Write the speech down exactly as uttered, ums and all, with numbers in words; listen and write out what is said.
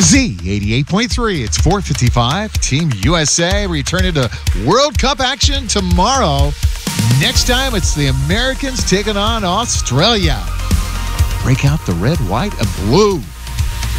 Z eighty-eight point three. It's four fifty-five. Team U S A returning to World Cup action tomorrow. Next time, it's the Americans taking on Australia. Break out the red, white, and blue.